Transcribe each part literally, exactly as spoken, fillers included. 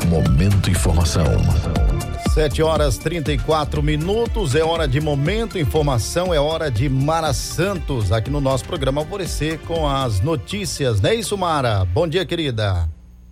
Momento Informação. Sete horas trinta e quatro minutos, é hora de Momento Informação, é hora de Mara Santos, aqui no nosso programa Alvorecer com as notícias, não é isso, Mara? Bom dia, querida.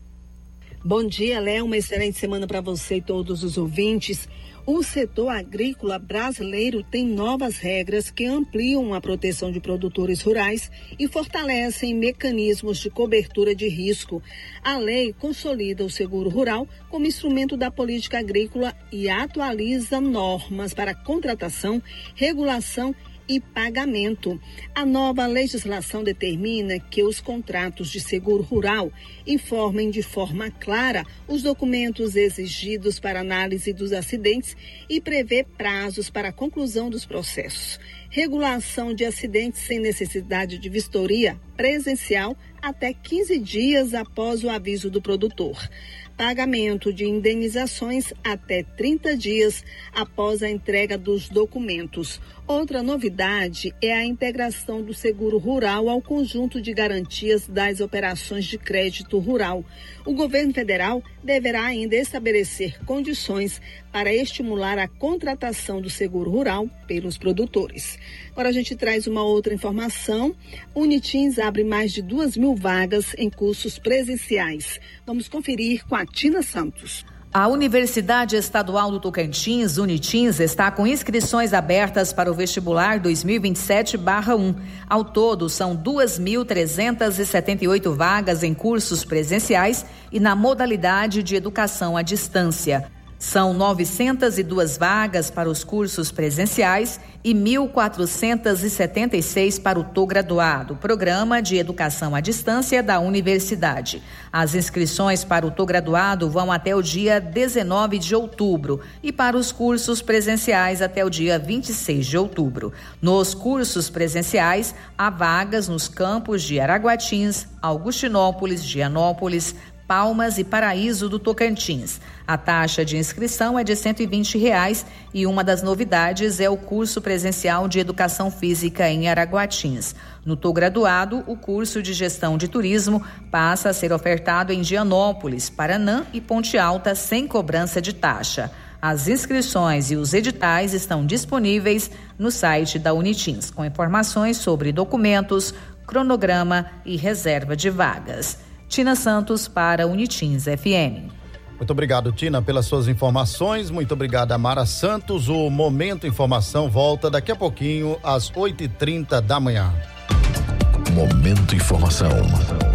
Bom dia, Léo, uma excelente semana para você e todos os ouvintes. O setor agrícola brasileiro tem novas regras que ampliam a proteção de produtores rurais e fortalecem mecanismos de cobertura de risco. A lei consolida o seguro rural como instrumento da política agrícola e atualiza normas para contratação, regulação e pagamento. A nova legislação determina que os contratos de seguro rural informem de forma clara os documentos exigidos para análise dos acidentes e prevê prazos para a conclusão dos processos. Regulação de acidentes sem necessidade de vistoria presencial até quinze dias após o aviso do produtor. Pagamento de indenizações até trinta dias após a entrega dos documentos. Outra novidade é a integração do seguro rural ao conjunto de garantias das operações de crédito rural. O governo federal deverá ainda estabelecer condições para estimular a contratação do seguro rural pelos produtores. Agora a gente traz uma outra informação. Unitins abre mais de duas mil vagas em cursos presenciais. Vamos conferir com a Tina Santos. A Universidade Estadual do Tocantins, Unitins, está com inscrições abertas para o vestibular dois mil e vinte e sete barra um. Ao todo, são duas mil trezentas e setenta e oito vagas em cursos presenciais e na modalidade de educação à distância. São novecentas e duas vagas para os cursos presenciais e mil quatrocentas e setenta e seis para o T O graduado, Programa de Educação à Distância da Universidade. As inscrições para o T O graduado vão até o dia dezenove de outubro e para os cursos presenciais até o dia vinte e seis de outubro. Nos cursos presenciais, há vagas nos campos de Araguatins, Augustinópolis, Gianópolis, Palmas e Paraíso do Tocantins. A taxa de inscrição é de cento e vinte reais e uma das novidades é o curso presencial de Educação Física em Araguatins. No T O graduado, o curso de Gestão de Turismo passa a ser ofertado em Gianópolis, Paranã e Ponte Alta sem cobrança de taxa. As inscrições e os editais estão disponíveis no site da Unitins, com informações sobre documentos, cronograma e reserva de vagas. Tina Santos para Unitins F M. Muito obrigado, Tina, pelas suas informações. Muito obrigado, Mara Santos. O Momento Informação volta daqui a pouquinho às oito e trinta da manhã. Momento Informação.